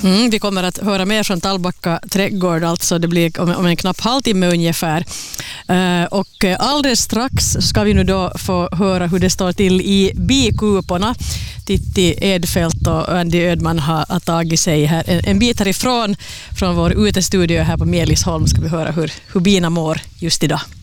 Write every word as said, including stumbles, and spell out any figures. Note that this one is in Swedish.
Mm, vi kommer att höra mer från Tallbacka trädgård, alltså det blir om, om en knapp halvtimme ungefär. Uh, och alldeles strax ska vi nu då få höra hur det står till i bikuporna. Titti Edfeldt och Andy Ödman har, har tagit sig här en, en bit härifrån från vår utestudio här på Melisholm ska vi höra hur, hur bina mår just idag.